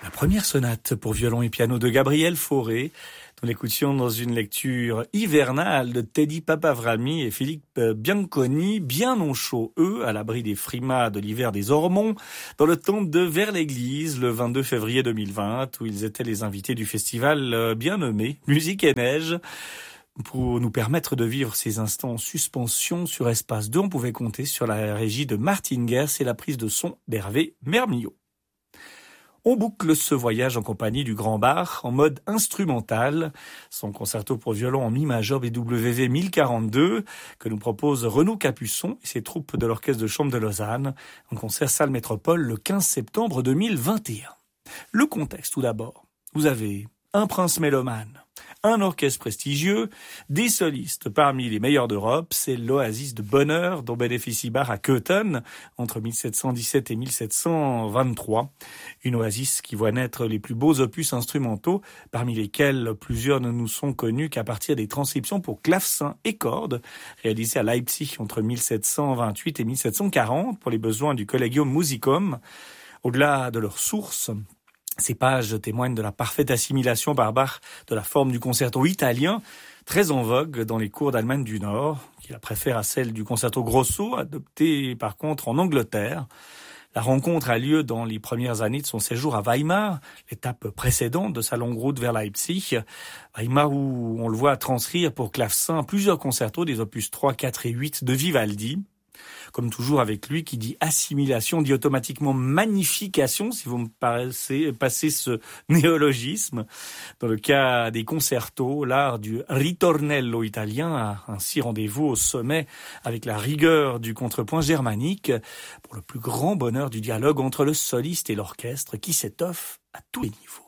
La première sonate pour violon et piano de Gabriel Fauré. Nous l'écoutions dans une lecture hivernale de Teddy Papavrami et Philippe Bianconi, bien au chaud, eux, à l'abri des frimas de l'hiver des Ormonts, dans le temple de Vers-l'Église, le 22 février 2020, où ils étaient les invités du festival bien nommé Musique et Neige. Pour nous permettre de vivre ces instants en suspension sur Espace 2, on pouvait compter sur la régie de Martine Gers et la prise de son d'Hervé Mermillot. On boucle ce voyage en compagnie du Grand Bach en mode instrumental, son concerto pour violon en mi majeur BWV 1042 que nous propose Renaud Capuçon et ses troupes de l'Orchestre de Chambre de Lausanne en concert salle Métropole le 15 septembre 2021. Le contexte tout d'abord. Vous avez un prince mélomane, un orchestre prestigieux, des solistes parmi les meilleurs d'Europe, c'est l'oasis de bonheur dont bénéficie Bach à Köthen entre 1717 et 1723. Une oasis qui voit naître les plus beaux opus instrumentaux, parmi lesquels plusieurs ne nous sont connus qu'à partir des transcriptions pour clavecin et cordes, réalisées à Leipzig entre 1728 et 1740 pour les besoins du Collegium Musicum. Au-delà de leurs sources, ces pages témoignent de la parfaite assimilation par Bach de la forme du concerto italien, très en vogue dans les cours d'Allemagne du Nord, qui la préfère à celle du concerto grosso, adopté par contre en Angleterre. La rencontre a lieu dans les premières années de son séjour à Weimar, l'étape précédente de sa longue route vers Leipzig. Weimar où on le voit transcrire pour clavecin plusieurs concertos des opus 3, 4 et 8 de Vivaldi. Comme toujours avec lui, qui dit assimilation, dit automatiquement magnification, si vous me passez ce néologisme. Dans le cas des concertos, l'art du ritornello italien a ainsi rendez-vous au sommet avec la rigueur du contrepoint germanique pour le plus grand bonheur du dialogue entre le soliste et l'orchestre qui s'étoffe à tous les niveaux.